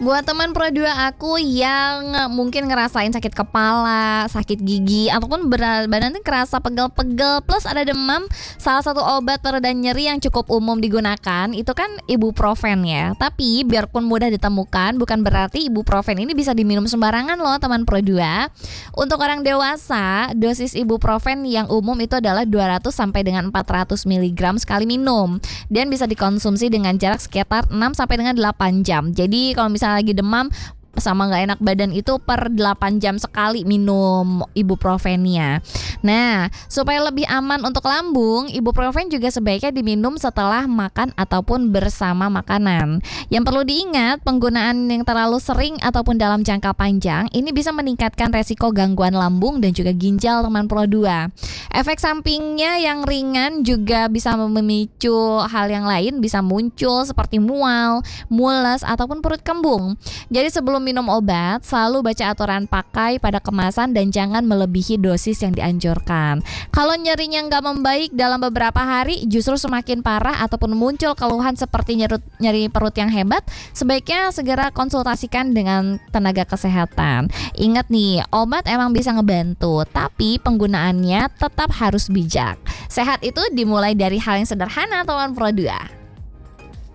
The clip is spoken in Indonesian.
Buat teman Pro 2 aku yang mungkin ngerasain sakit kepala, sakit gigi, ataupun berat badan tuh kerasa pegel-pegel plus ada demam, salah satu obat pereda nyeri yang cukup umum digunakan itu kan ibuprofen ya. Tapi biarpun mudah ditemukan, bukan berarti ibuprofen ini bisa diminum sembarangan loh teman Pro 2. Untuk orang dewasa, dosis ibuprofen yang umum itu adalah 200 sampai dengan 400 mg sekali minum dan bisa dikonsumsi dengan jarak sekitar 6 sampai dengan 8 jam. Jadi kalau misalnya lagi demam sama nggak enak badan itu per 8 jam sekali minum ibuprofennya. Nah, supaya lebih aman untuk lambung, ibuprofen juga sebaiknya diminum setelah makan ataupun bersama makanan. Yang perlu diingat, penggunaan yang terlalu sering ataupun dalam jangka panjang ini bisa meningkatkan resiko gangguan lambung dan juga ginjal teman Pro 2. Efek sampingnya yang ringan juga bisa memicu hal yang lain, bisa muncul seperti mual, mules ataupun perut kembung. Jadi sebelum minum obat, selalu baca aturan pakai pada kemasan dan jangan melebihi dosis yang dianjurkan. Kalau nyerinya nggak membaik dalam beberapa hari, justru semakin parah ataupun muncul keluhan seperti nyeri perut yang hebat, sebaiknya segera konsultasikan dengan tenaga kesehatan. Ingat nih, obat emang bisa ngebantu, tapi penggunaannya tetap harus bijak. Sehat itu dimulai dari hal yang sederhana, teman Pro 2.